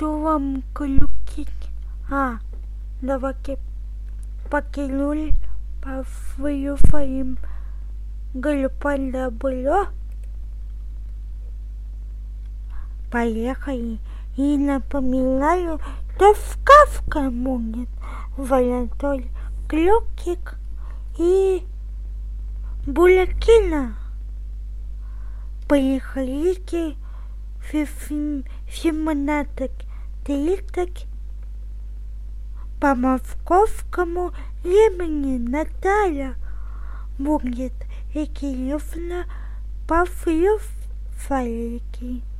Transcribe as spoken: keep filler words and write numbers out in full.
что вам клюки? А, давайте покинули по своим глюподоблю. Поехали. И напоминаю, что в Кавка будет золотой клюкик и булякина. Приходите в семнадцать тридцать по московскому времени. Наталья будет и Кирилловна по фалике.